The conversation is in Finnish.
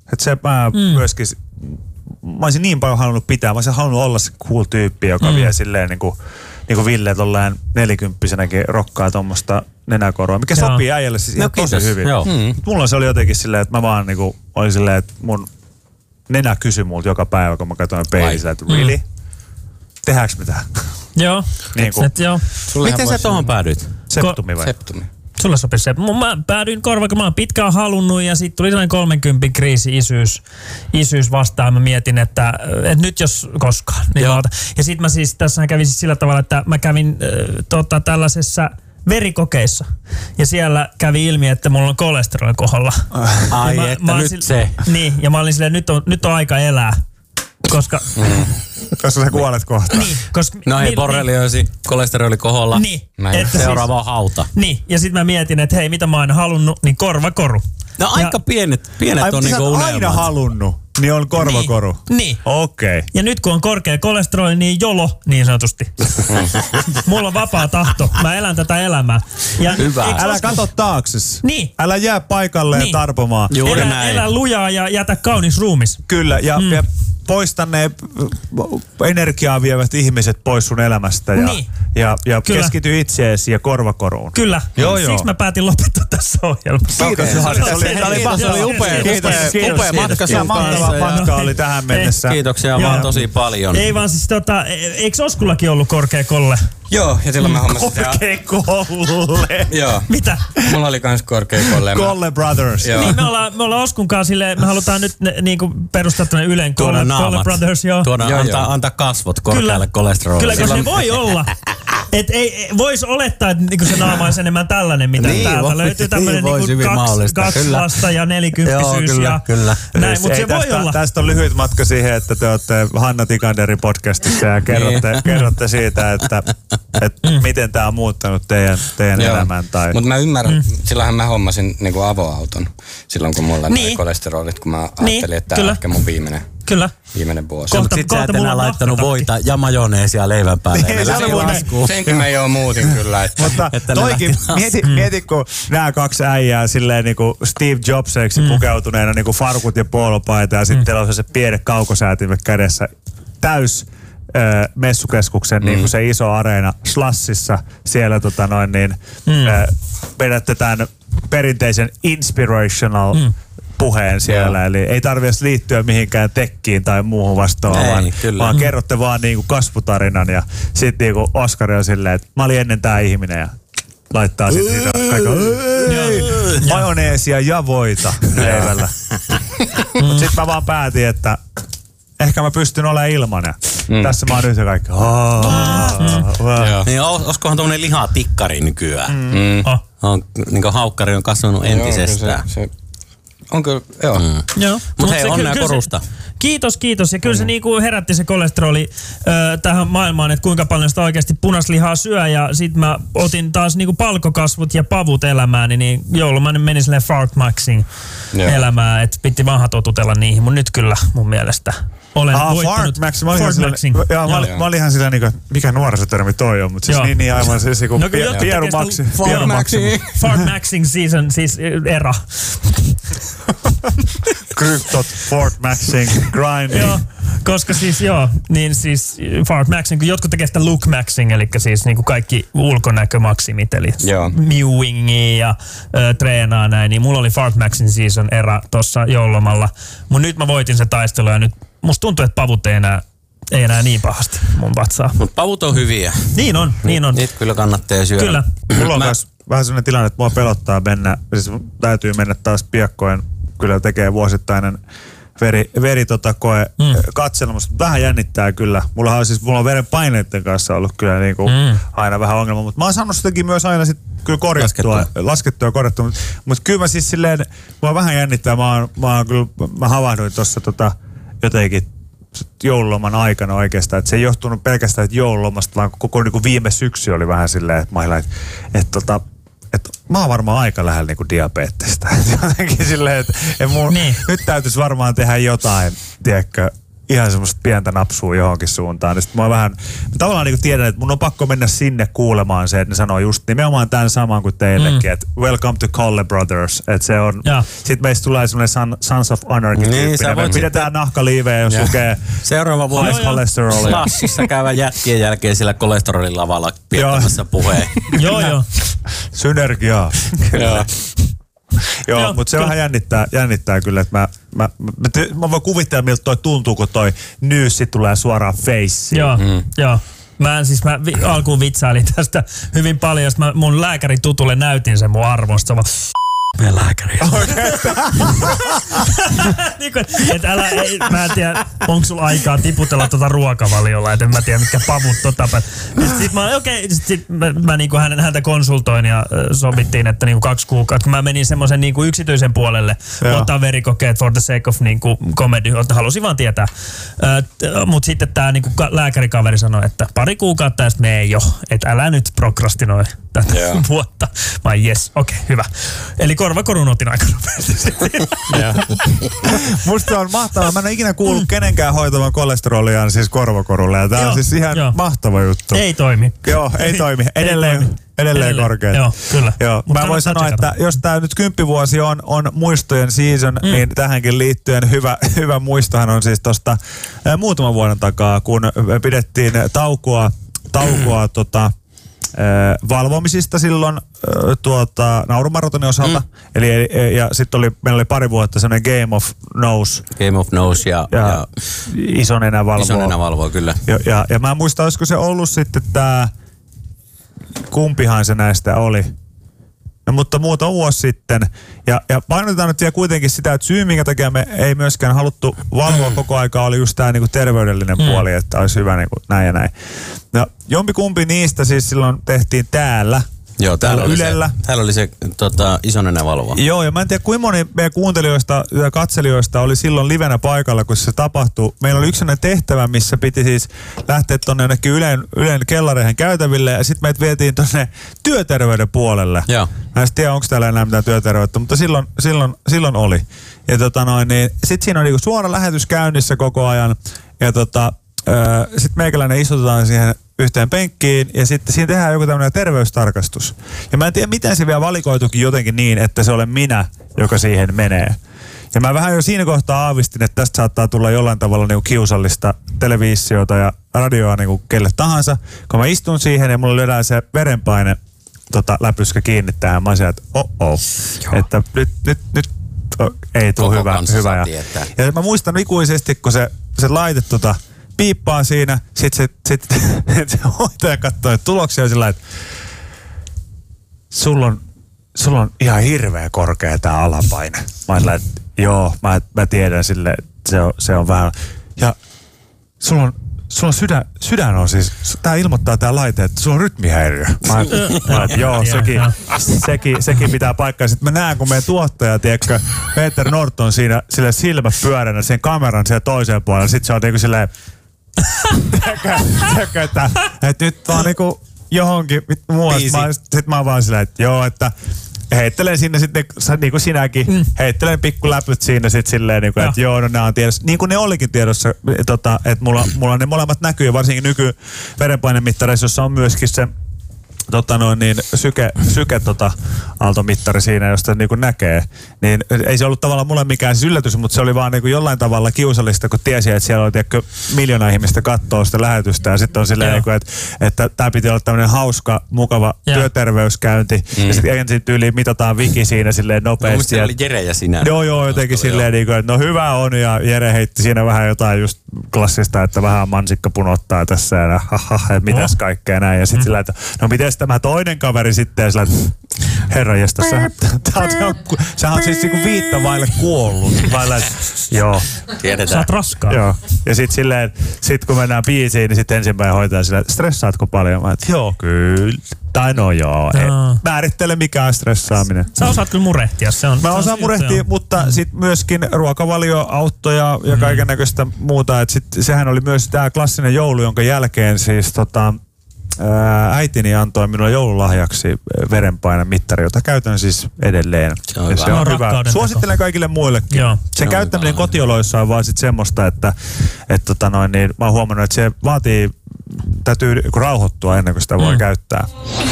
Että se mä myöskin, mä olisin niin paljon halunnut pitää, mä olisin halunnut olla se cool tyyppi, joka vie silleen niin kuin Ville tolleen 40-vuotiaanakin rokkaa tuommoista nenäkoroa, mikä sopii äijälle siis ihan tosi hyvin. Mulla se oli jotenkin silleen, että mä vaan niinku olin silleen, että mun nenä kysyi multa joka päivä, kun mä katsoin peilissä, että really? Tehdäänkö mitään? Joo. Niin kuin, joo. Miten sä tohon päädyit? Septumi vai? Septumi. Sulle sopisi se. Mä päädyin korva, kun mä oon pitkään halunnut ja sitten tuli sellainen 30 kriisi isyys vastaan. Mä mietin, että nyt jos koskaan. Niin ja sitten mä siis, tässähän kävin siis sillä tavalla, että mä kävin tällaisessa verikokeissa. Ja siellä kävi ilmi, että mulla on kolesterolin kohdalla. Ai, että nyt se. Niin, ja mä olin silleen, nyt on aika elää. Koska sä kuolet kohta. Niin, koska no ei borrelioosi, kolesteroli koholla. Niin. Seuraava on hauta. Niin, ja sitten mä mietin, että hei, mitä mä oon aina halunnut, niin korvakoru. No aika pienet on niinku unelmat. Aina halunnut, niin on korvakoru. Niin. Okei. Ja nyt kun on korkea kolesteroli, niin jolo niin sanotusti. Mulla on vapaa tahto. Mä elän tätä elämää. Ja hyvä. Älä katso taakses. Niin. Älä jää paikalleen tarpomaan. Juuri näin. Elä lujaa ja jätä kaunis ruumis. Kyllä, ja poista ne energiaa vievät ihmiset pois sun elämästä ja keskity itseesi ja korvakoruun. Kyllä. Joo. Siksi mä päätin lopettaa tässä ohjelmassa. Kiitos. Se oli upea. Upea matka sun kanssa. Matka oli tähän mennessä. Kiitoksia vaan tosi paljon. Ei vaan siis eikö Oskullakin ollut korkea kolle? Joo, ja silloin mä hommasin korkea kolle. Joo. Mitä? Mulla oli kans korkea kolle. Kolle Brothers. Joo. Niin me ollaan Oskun kanssa silleen, me halutaan nyt niinku perustaa tämmönen Ylen Kolle Brothers, joo. Antaa kasvot korkealle kolesterolille. Kyllä, koska se voi olla. Että ei vois olettaa, että niinku se naama olisi enemmän tällainen, mitä täältä löytyy. Tämmönen niinku kaksi lasta ja 40-syys ja näin, mutta se voi olla. Tästä on lyhyt matka siihen, että te olette Hanna Tikanderin podcastissa ja kerrotte siitä, että miten tää on muuttanut teidän elämän. Mutta mä ymmärrän, silloinhan mä hommasin niinku avoauton silloin, kun mulla oli kolesterolit, kun mä ajattelin, että tää on ehkä mun viimeinen vuosi. Mutta sit sä et enää laittanut voita ja majoneesia leivän päälle. Senkin mä jo muutin kyllä. Mutta toikin, mieti kun nämä kaksi äijää silleen niinku Steve Jobseiksi pukeutuneena niinku farkut ja poolopaita ja sitten on se pienet kaukosäätimet kädessä messukeskuksen niinku se iso areena Slushissa siellä vedätte tämän perinteisen inspirational puheen siellä, eli ei tarvitse liittyä mihinkään tekkiin tai muuhun vastaavaan, vaan kerrotte vaan niinku kasvutarinan ja sit niinku Oskari on silleen, että mä olin ennen tää ihminen ja laittaa sit siitä majoneesia ja voita leivällä. Mut sit mä vaan päätin, että ehkä mä pystyn olemaan ilman ja tässä mä oon nyt ja kaikki. Niin olisikohan tommonen lihatikkari nykyään? Niinku haukkari on kasvanut entisestään. On kyllä, joo. Mutta hei, onnea korusta. Kiitos. Ja kyllä se niinku herätti se kolesteroli tähän maailmaan, että kuinka paljon sitä oikeasti punaslihaa syö. Ja sit mä otin taas niinku palkokasvut ja pavut elämääni, niin joulumainen meni silleen Fart Maxing elämään, että piti vanha totutella niihin. Mun nyt kyllä mun mielestä olen voittanut. Fart Maxing. Mä olin ihan silleen niinku, mikä nuorisotermi toi on, mutta siis niin aivan siis joku Pieru Maxing. Fart Maxing season, siis era. Kryptot, Fort Maxing, grinding. Joo, koska siis niin siis Fart Maxing, kun jotkut tekee sitä look maxing, eli siis niinku kaikki ulkonäkömaksimit, eli mewingia ja treenaa näin, niin mulla oli Fart Maxing season era tossa joululomalla. Mut nyt mä voitin sen taistelun ja nyt musta tuntuu, että pavut ei enää niin pahasti mun vatsaa. Mut pavut on hyviä. Niin on. Niitä kyllä kannattaa syödä. Kyllä. Mulla on myös vähän sellainen tilanne, että mua pelottaa mennä, siis täytyy mennä taas piakkoin, kyllä tekee vuosittainen verikoe katselmassa. Vähän jännittää kyllä. Mulla on veren paineiden kanssa ollut kyllä niinku aina vähän ongelma, mutta mä oon saanut sitäkin myös aina sit kyllä laskettua ja korjattua. Mutta kyllä mä siis silleen, mua vähän jännittää. Mä havahduin tossa jotenkin joululoman aikana oikeastaan, että se ei johtunut pelkästään että joululomasta, vaan koko niinku viime syksy oli vähän silleen, että mä oon varmaan aika lähellä niinku diabeettista. Jotenkin silleen, että nyt täytyisi varmaan tehdä jotain, tiedätkö, ihan semmoista pientä napsua johonkin suuntaan. Niin mä vähän, tavallaan niin tiedän, että mun on pakko mennä sinne kuulemaan se, että ne sanoo just nimenomaan tämän saman kuin teillekin, että welcome to Colle Brothers. Että se on, sit meistä tulee semmoinen Sons of Anarchy tyyppinen. Me pidetään nahkaliivejä, jos lukee seuraava vuonna Slashissa käyvän jätkien jälkeen sillä kolesterolin lavalla pidettämässä puheen. Joo. Synergiaa. Joo, mutta se vähän jännittää kyllä, että mä voin kuvitella, miltä toi tuntuu, kun toi nyyssi tulee suoraan feissiin. Joo. Mä alkuun vitsailin tästä hyvin paljon, mä mun lääkäritutulle näytin sen mun arvosta. Meidän lääkäri. Mä en tiedä, onko sulla aikaa tiputella ruokavaliolla, et en mä tiedä mitkä pavut Sit mä niinku häntä konsultoin ja sovittiin, että niinku 2 kuukautta, kun mä menin semmoisen niinku yksityisen puolelle, ottaa verikokeet for the sake of niinku comedy, halusin vaan tietää. Mut sitten tää niinku lääkärikaveri sanoi, että 2 kuukautta ja sit me ei että älä nyt prokrastinoi tätä vuotta. Mä okei, hyvä. Eli korvakorun otin aika nopeasti. Musta se on mahtavaa. Mä en ole ikinä kuullut kenenkään hoitavan kolesteroliaan siis korvakorulle. Ja tää on siis ihan mahtava juttu. Ei toimi. Joo, ei toimi. Edelleen korkeat. Joo, kyllä. Joo. Mä voin sanoa, että jos tää nyt 10 vuosi on muistojen season, niin tähänkin liittyen hyvä muistohan on siis tosta muutaman vuoden takaa, kun pidettiin taukoa valvomisista silloin naurumaratonin osalta. Eli ja sitten meillä oli 2 vuotta semmoinen Game of Nose ja Iso nenä valvoo, kyllä. Ja mä en muista, olisiko se ollut sitten tää, kumpihan se näistä oli. No, mutta muutama vuosi sitten. Ja painotetaan nyt vielä kuitenkin sitä, että syy, minkä takia me ei myöskään haluttu valvoa koko aikaa, oli just tämä niinku terveydellinen puoli, että olisi hyvä niinku näin ja näin. No, jompikumpi niistä siis silloin tehtiin täällä. Joo, täällä oli se Iso nenä valvoa. Joo, ja mä en tiedä, kuinka moni meidän kuuntelijoista ja katselijoista oli silloin livenä paikalla, kun se tapahtui. Meillä oli yksi sellainen tehtävä, missä piti siis lähteä tuonne jonnekin Ylen kellareihin käytäville, ja sitten meitä vietiin tuonne työterveyden puolelle. Joo. Mä en tiedä, onko täällä enää mitään työterveyttä, mutta silloin oli. Ja niin sitten siinä on niinku suora lähetys käynnissä koko ajan, ja sitten meikäläinen istutetaan siihen yhteen penkkiin ja sitten siinä tehdään joku tämmöinen terveystarkastus. Ja mä en tiedä, miten se vielä valikoitukin jotenkin niin, että se olen minä, joka siihen menee. Ja mä vähän jo siinä kohtaa aavistin, että tästä saattaa tulla jollain tavalla niinku kiusallista televisiota ja radioa niinku kelle tahansa. Kun mä istun siihen ja mulla lyödään se verenpaine läpyskä kiinni tähän, mä olisin, että että nyt ei tule hyvä. Ja mä muistan ikuisesti, kun se laite piippaa siinä, sit se hoitaja katsoo tuloksia ja sillä, että sulla on ihan hirveä korkea tää alapaine. Mä ajattelin, että joo, mä tiedän silleen, että se on vähän. Ja sulla on sydän on siis, tää ilmoittaa tää laite, että sulla on rytmihäiriö. Mä ajattelin, joo, sekin pitää paikkaa. Sitten mä näen, kun meidän tuottaja, tiedätkö, Peter Norton siinä sille silmät pyöränä sen kameran siellä toiseen puolella. Sitten se on niinku silleen, että nyt vaan niinku johonkin muuta. Sitten mä oon vaan silleen, että joo, että heittelen sinne sitten, niin kuin sinäkin, heittelen pikkuläpyt siinä sitten silleen, niin kuin, että joo, no nämä on tiedossa. Niin kuin ne olikin tiedossa, että mulla ne molemmat näkyy, varsinkin nykyverenpainemittareissa, jossa on myöskin se syke aaltomittari siinä, josta niin kuin näkee. Niin ei se ollut tavallaan mulle mikään siis yllätys, mutta se oli vaan niin kuin jollain tavalla kiusallista, kun tiesi, että siellä oli tiedätkö, 1 miljoonaa ihmistä kattoo sitä lähetystä ja sitten on silleen, niin kuin, että tämä piti olla tämmöinen hauska, mukava työterveyskäynti. Ja sitten ensin tyyliin mitataan Viki siinä silleen nopeasti. No, oli Jere ja sinä. Joo, jotenkin silleen, niin kuin, että no hyvä on ja Jere heitti siinä vähän jotain just klassista, että vähän mansikka punottaa tässä ja mitäs kaikkea näin. Ja sitten sillä, että no miten tämä toinen kaveri sitten ja sillä, että herranjestas, sä oot siis niinku 5 vaille kuollut. Joo. Tiedetään. Sä oot raskaan. Joo. Ja sit kun mennään biisiin, niin sitten ensimmäinen hoitaja sillä, että stressaatko paljon? Mä että joo, kyllä. Tai no joo. Määrittele mikään stressaaminen. Sä osaat kyllä murehtia. Mä osaan murehtia, mutta sitten myöskin ruokavalio auttoi ja kaiken näköistä muuta. Et sit, sehän oli myös tää klassinen joulu, jonka jälkeen siis äitini antoi minulle joululahjaksi verenpainemittari, jota käytän siis edelleen. Se on hyvä. Suosittelen kaikille muillekin. Joo. Sen käyttäminen kotioloissa on vaan sit semmoista, että niin mä oon huomannut, että se täytyy rauhoittua ennen kuin sitä voi käyttää.